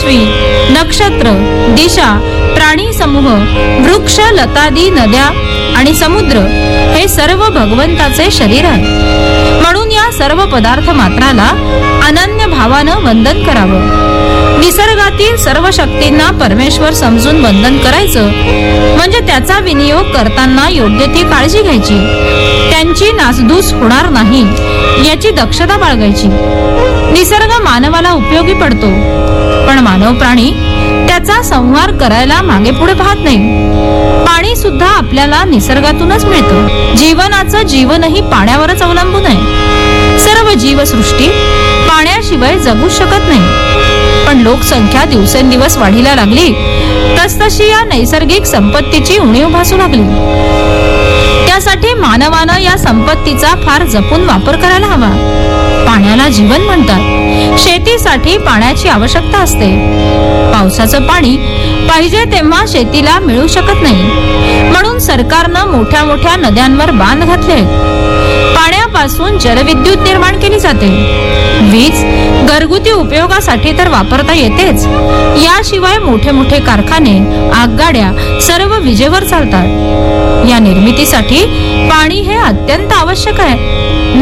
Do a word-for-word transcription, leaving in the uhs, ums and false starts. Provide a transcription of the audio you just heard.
पृथ्वी, नक्षत्र, दिशा, प्राणी समूह, वृक्ष, लतादी, नद्या आणि समुद्र हे सर्व भगवंताचे शरीर आहे. म्हणून या सर्व पदार्थ मात्राला अनन्य भावानं वंदन करावं. निसर्गातील सर्व शक्तींना परमेश्वर समजून वंदन करायचं म्हणजे त्याचा विनियोग करताना योग्य ती काळजी घ्यायची, त्यांची नासधूस होणार नाही याची दक्षता बाळगायची. निसर्ग मानवाला उपयोगी पडतो, पण मानव प्राणी त्याचा संहार करायला मागे पुढे पाहत नाही. पाणी सुद्धा आपल्याला निसर्गातूनच मिळतं. जीवनाचं जीवनही पाण्यावरच अवलंबून आहे. सर्व जीवसृष्टी पाण्याशिवाय जगू शकत नाही. पण लोकसंख्या दिवसेंदिवस वाढीला लागली तसतशी या नैसर्गिक संपत्तीची उणीव भासू लागली. त्यासाठी मानवानं या संपत्तीचा फार जपून वापर करायला हवा. पाण्याला जीवन म्हणतात. शेतीसाठी पाण्याची आवश्यकता असते. पावसाचं पाणी पाहिजे तेव्हा शेतीला मिळू शकत नाही. म्हणून सरकारनं मोठ्या मोठ्या नद्यांवर बांध घातले. पाण्यापासून जलविद्युत निर्माण केली जाते. वीज घरगुती उपयोगासाठी तर वापरता येतेच, याशिवाय मोठे मोठे कारखाने, आगगाड्या सर्व विजेवर चालतात. या निर्मितीसाठी पाणी हे अत्यंत आवश्यक आहे.